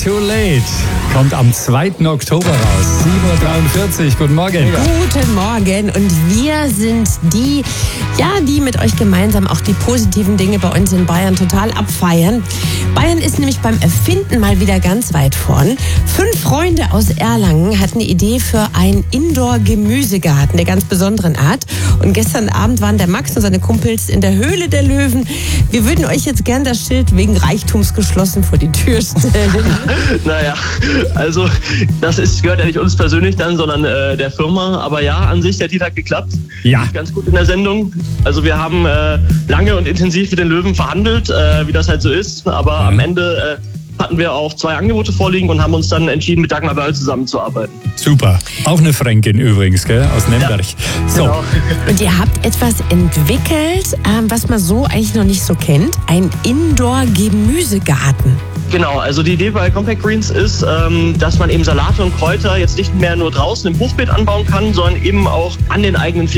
Too Late kommt am 2. Oktober raus. 7.43 Uhr. Guten Morgen. Guten Morgen. Und wir sind die mit euch gemeinsam auch die positiven Dinge bei uns in Bayern total abfeiern. Bayern ist nämlich beim Erfinden mal wieder ganz weit vorn. 5 Freunde aus Erlangen hatten eine Idee für einen Indoor-Gemüsegarten der ganz besonderen Art. Und gestern Abend waren der Max und seine Kumpels in der Höhle der Löwen. Wir würden euch jetzt gern das Schild wegen Reichtums geschlossen vor die Tür stellen. Naja, also das gehört ja nicht uns persönlich dann, sondern der Firma. Aber ja, an sich, der Deal hat geklappt. Ja. Ganz gut in der Sendung. Also wir haben lange und intensiv mit den Löwen verhandelt, wie das halt so ist. Aber am Ende hatten wir auch 2 Angebote vorliegen und haben uns dann entschieden, mit Dagmar Börl zusammenzuarbeiten. Super. Auch eine Fränkin übrigens, gell? Aus Nürnberg. Ja, so. Genau. Und ihr habt etwas entwickelt, was man so eigentlich noch nicht so kennt. Ein Indoor-Gemüsegarten. Genau, also die Idee bei Compact Greens ist, dass man eben Salate und Kräuter jetzt nicht mehr nur draußen im Hochbeet anbauen kann, sondern eben auch an den eigenen